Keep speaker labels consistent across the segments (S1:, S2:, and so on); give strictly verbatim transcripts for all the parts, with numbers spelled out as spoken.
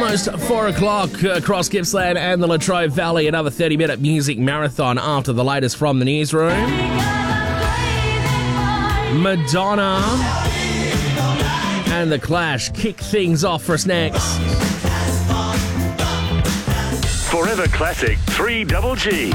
S1: almost four o'clock across Gippsland and the Latrobe Valley. Another thirty-minute music marathon after the latest from the newsroom. Madonna and The Clash kick things off for us next.
S2: Forever Classic three Double G.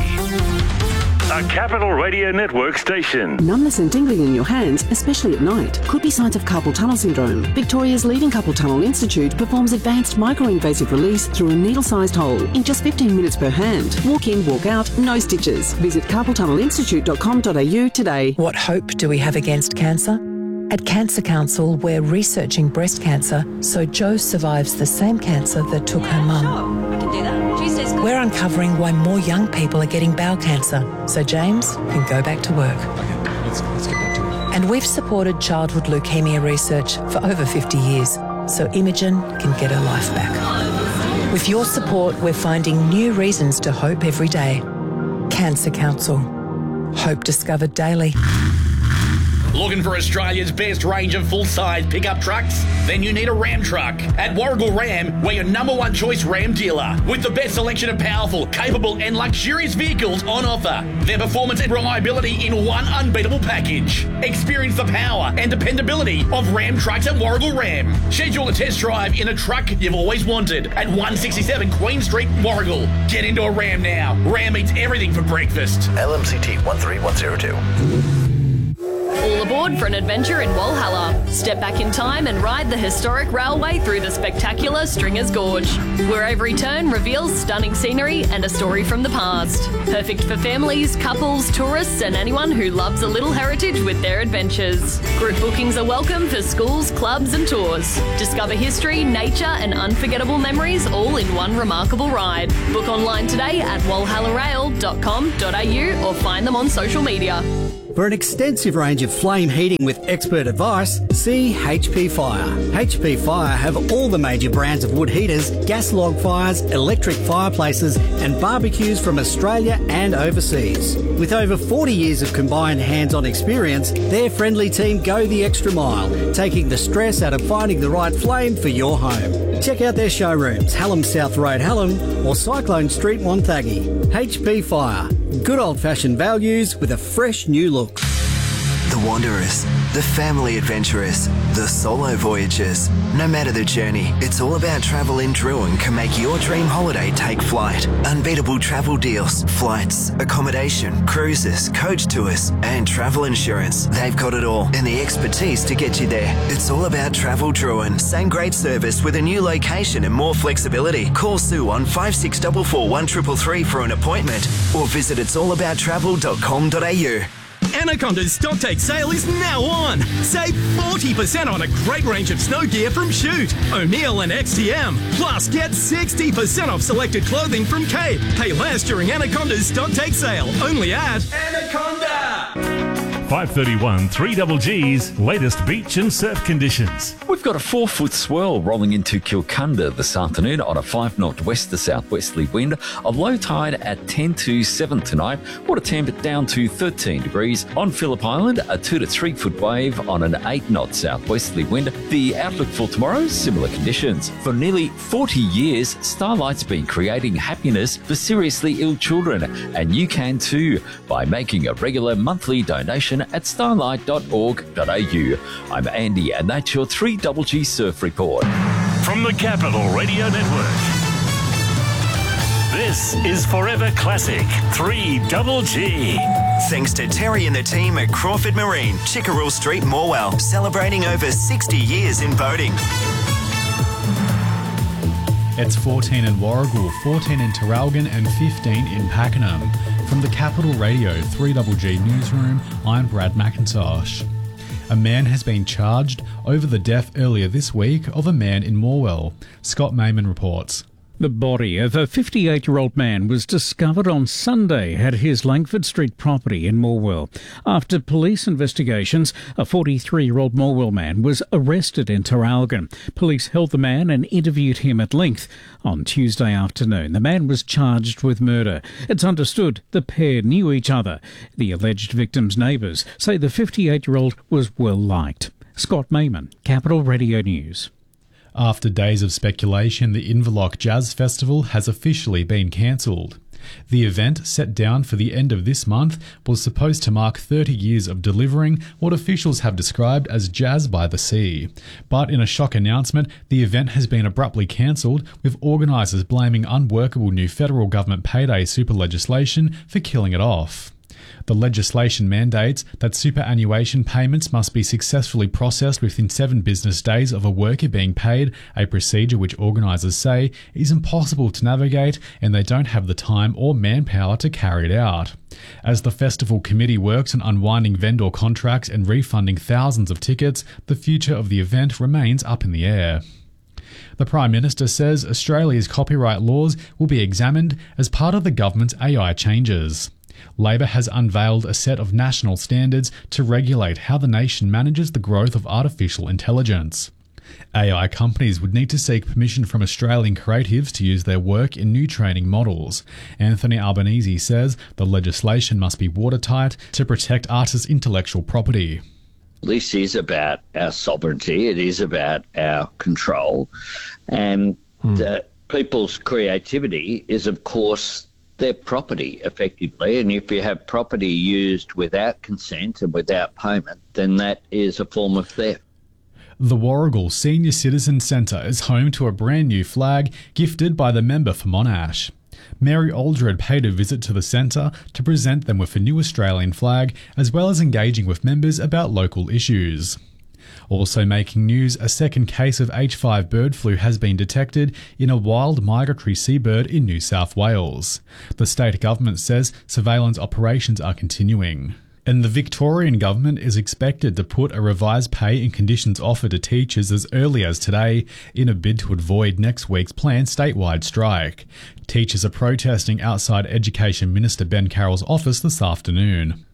S2: A Capital Radio Network station.
S3: Numbness and tingling in your hands, especially at night, could be signs of carpal tunnel syndrome. Victoria's leading Carpal Tunnel Institute performs advanced micro-invasive release through a needle-sized hole in just fifteen minutes per hand. Walk in, walk out, no stitches. Visit carpal tunnel institute dot com dot a u today.
S4: What hope do we have against cancer? At Cancer Council, we're researching breast cancer so Jo survives the same cancer that took her mum.
S5: Sure, we can do that. Tuesday's good.
S4: We're uncovering why more young people are getting bowel cancer so James can go back to work.
S6: Okay, let's, let's get back to it.
S4: And we've supported childhood leukemia research for over fifty years so Imogen can get her life back. With your support, we're finding new reasons to hope every day. Cancer Council. Hope discovered daily.
S7: Looking for Australia's best range of full-size pickup trucks? Then you need a Ram truck. At Warragul Ram, we're your number one choice Ram dealer, with the best selection of powerful, capable and luxurious vehicles on offer. Their performance and reliability in one unbeatable package. Experience the power and dependability of Ram trucks at Warragul Ram. Schedule a test drive in a truck you've always wanted at one sixty-seven Queen Street, Warragul. Get into a Ram now. Ram eats everything for breakfast.
S8: L M C T one three one zero two.
S9: All aboard for an adventure in Walhalla. Step back in time and ride the historic railway through the spectacular Stringers Gorge, where every turn reveals stunning scenery and a story from the past. Perfect for families, couples, tourists and anyone who loves a little heritage with their adventures. Group bookings are welcome for schools, clubs and tours. Discover history, nature and unforgettable memories all in one remarkable ride. Book online today at walhalla rail dot com dot a u or find them on social media.
S10: For an extensive range of flame heating with expert advice, see H P Fire. H P Fire have all the major brands of wood heaters, gas log fires, electric fireplaces and barbecues from Australia and overseas. With over forty years of combined hands-on experience, their friendly team go the extra mile, taking the stress out of finding the right flame for your home. Check out their showrooms, Hallam South Road, Hallam or Cyclone Street, Wonthaggi. H P Fire. Good old-fashioned values with a fresh new look.
S8: The wanderers, the family adventurers, the solo voyagers. No matter the journey, it's all about travel in Druin can make your dream holiday take flight. Unbeatable travel deals, flights, accommodation, cruises, coach tours, and travel insurance. They've got it all and the expertise to get you there. It's all about Travel Druin. Same great service with a new location and more flexibility. Call Sue on five six four four one three three three for an appointment or visit its all about travel dot com dot a u.
S11: Anaconda's stock take sale is now on. Save forty percent on a great range of snow gear from Shoot, O'Neill and X T M. Plus, get sixty percent off selected clothing from Cape. Pay less during Anaconda's stock take sale. Only at Anaconda.
S2: five thirty-one three Double G's latest beach and surf conditions.
S12: We've got a four-foot swell rolling into Kilcunda this afternoon on a five-knot west to southwesterly wind. A low tide at ten to seven tonight. Water temp down to thirteen degrees. On Phillip Island, a two to three foot wave on an eight-knot southwesterly wind. The outlook for tomorrow, similar conditions. For nearly forty years, Starlight's been creating happiness for seriously ill children, and you can too by making a regular monthly donation at starlight dot org dot a u. I'm Andy, and that's your three Double G Surf Report.
S2: From the Capital Radio Network, this is Forever Classic three Double G.
S8: Thanks to Terry and the team at Crawford Marine, Chickerell Street, Morwell, celebrating over sixty years in boating.
S13: It's fourteen in Warragul, fourteen in Terralgan and fifteen in Pakenham. From the Capital Radio three Double G Newsroom, I'm Brad McIntosh. A man has been charged over the death earlier this week of a man in Morwell. Scott Mayman reports.
S14: The body of a fifty-eight-year-old man was discovered on Sunday at his Langford Street property in Morwell. After police investigations, a forty-three-year-old Morwell man was arrested in Terralgan. Police held the man and interviewed him at length. On Tuesday afternoon, the man was charged with murder. It's understood the pair knew each other. The alleged victim's neighbours say the fifty-eight-year-old was well liked. Scott Mayman, Capital Radio News.
S13: After days of speculation, the Inverloch Jazz Festival has officially been cancelled. The event, set down for the end of this month, was supposed to mark thirty years of delivering what officials have described as jazz by the sea. But in a shock announcement, the event has been abruptly cancelled, with organisers blaming unworkable new federal government payday super legislation for killing it off. The legislation mandates that superannuation payments must be successfully processed within seven business days of a worker being paid, a procedure which organisers say is impossible to navigate and they don't have the time or manpower to carry it out. As the festival committee works on unwinding vendor contracts and refunding thousands of tickets, the future of the event remains up in the air. The Prime Minister says Australia's copyright laws will be examined as part of the government's A I changes. Labor has unveiled a set of national standards to regulate how the nation manages the growth of artificial intelligence. A I companies would need to seek permission from Australian creatives to use their work in new training models. Anthony Albanese says the legislation must be watertight to protect artists' intellectual property.
S15: This is about our sovereignty, it is about our control, and hmm. uh, people's creativity is, of course, their property, effectively, and if you have property used without consent and without payment, then that is a form of theft.
S13: The Warragul Senior Citizen Centre is home to a brand new flag gifted by the member for Monash. Mary Aldred paid a visit to the centre to present them with a new Australian flag, as well as engaging with members about local issues. Also making news, a second case of H five bird flu has been detected in a wild migratory seabird in New South Wales. The state government says surveillance operations are continuing. And the Victorian government is expected to put a revised pay and conditions offer to teachers as early as today in a bid to avoid next week's planned statewide strike. Teachers are protesting outside Education Minister Ben Carroll's office this afternoon.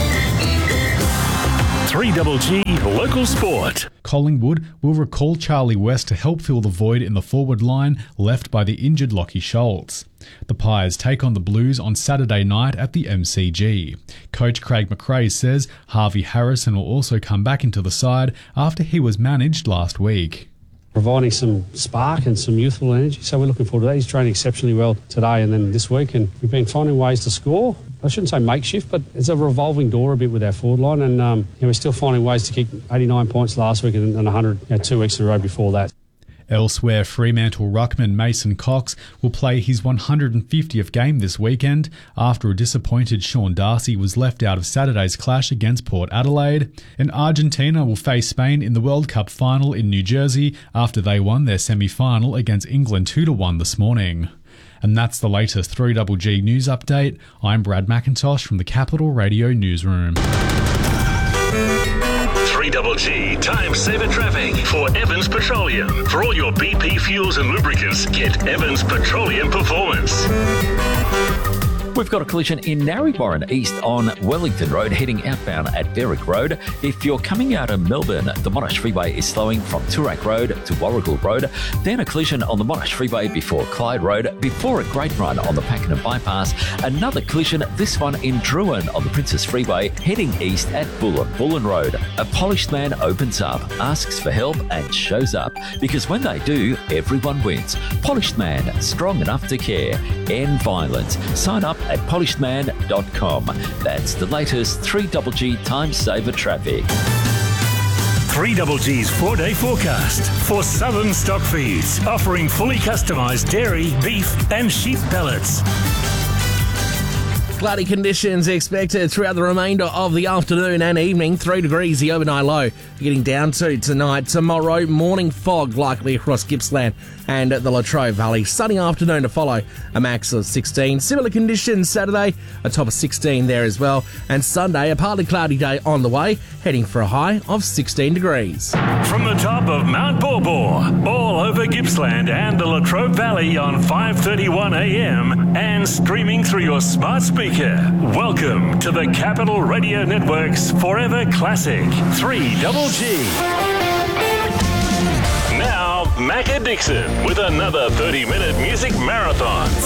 S2: three G Local Sport.
S13: Collingwood will recall Charlie West to help fill the void in the forward line left by the injured Lachie Schultz. The Pies take on the Blues on Saturday night at the M C G. Coach Craig McRae says Harvey Harrison will also come back into the side after he was managed last week.
S16: Providing some spark and some youthful energy, so we're looking forward to that. He's trained exceptionally well today and then this week, and we've been finding ways to score. I shouldn't say makeshift, but it's a revolving door a bit with our forward line, and um, you know, we're still finding ways to kick eighty-nine points last week and, and one hundred you know, two weeks in a row before that.
S13: Elsewhere, Fremantle ruckman Mason Cox will play his one hundred fiftieth game this weekend after a disappointed Sean Darcy was left out of Saturday's clash against Port Adelaide. And Argentina will face Spain in the World Cup final in New Jersey after they won their semi-final against England two to one this morning. And that's the latest three G G news update. I'm Brad McIntosh from the Capital Radio Newsroom.
S2: three G G Time Saver Traffic for Evans Petroleum. For all your B P fuels and lubricants, get Evans Petroleum Performance.
S12: We've got a collision in Narrabeen East on Wellington Road, heading outbound at Berwick Road. If you're coming out of Melbourne, the Monash Freeway is slowing from Toorak Road to Warragul Road. Then a collision on the Monash Freeway before Clyde Road, before a great run on the Pakenham Bypass. Another collision, this one in Druin on the Princess Freeway, heading east at Bullen, Bullen Road. A polished man opens up, asks for help and shows up, because when they do, everyone wins. Polished man, strong enough to care. End violence. Sign up at polished man dot com. That's the latest three G G Time Saver Traffic.
S2: three G G's four-day forecast for Southern Stock Feeds, offering fully customised dairy, beef and sheep pellets.
S1: Cloudy conditions expected throughout the remainder of the afternoon and evening. Three degrees the overnight low. Getting down to tonight. Tomorrow, morning fog likely across Gippsland and the Latrobe Valley. Sunny afternoon to follow, a max of sixteen. Similar conditions Saturday, a top of sixteen there as well. And Sunday, a partly cloudy day on the way, heading for a high of sixteen degrees.
S2: From the top of Mount Borbor, all over Gippsland and the Latrobe Valley on five thirty-one a m and streaming through your smart speaker. Welcome to the Capital Radio Network's Forever Classic three G G. Now, Macca Dixon with another thirty-minute music marathon.